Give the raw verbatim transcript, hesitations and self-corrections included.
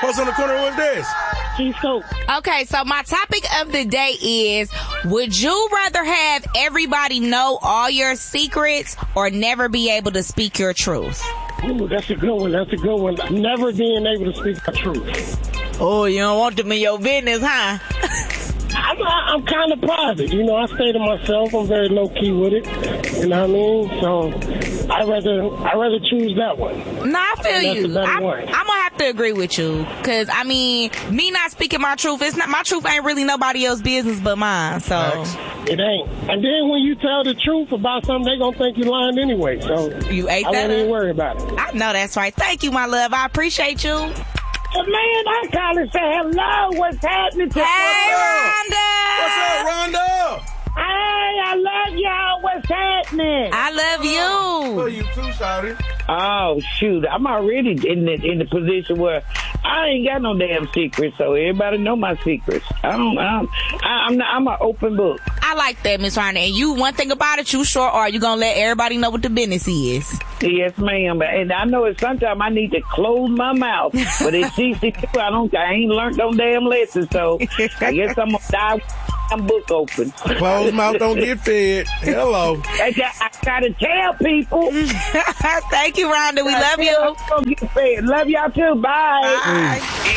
Carlos on the corner with this. Okay, so my topic of the day is, would you rather have everybody know all your secrets or never be able to speak your truth? Ooh, that's a good one. That's a good one. Never being able to speak the truth. Oh, you don't want them in your business, huh? I'm, I'm kind of private, you know. I stay to myself. I'm very low key with it. You know what I mean? So I rather I rather choose that one. No, I feel That's you. a better I'm, one. I'm gonna have to agree with you, cause I mean, me not speaking my truth. It's not my truth. Ain't really nobody else's business but mine. So it ain't. And then when you tell the truth about something, they gonna think you lying anyway. So you ate I that. won't even worry about it. I know that's right. Thank you, my love. I appreciate you. Man, I call and say hello. What's happening to Hey, Rhonda. What's up, Rhonda? Hey, I love y'all. What's happening? I love you. Love you too, shawty. Oh, shoot. I'm already in the, in the position where I ain't got no damn secrets, so everybody know my secrets. I don't, I'm, I'm not, I'm an open book. I like that, Miss Rhonda. And you, one thing about it, you sure are. You gonna let everybody know what the business is. Yes, ma'am. And I know it sometimes I need to close my mouth, but it's C C two. I don't, I ain't learned no damn lessons, so I guess I'm gonna die with my book open. Closed mouth don't get fed. Hello. I, I gotta tell people. Thank you, Rhonda. We love you. Don't get fed. Love y'all too. Bye. Bye.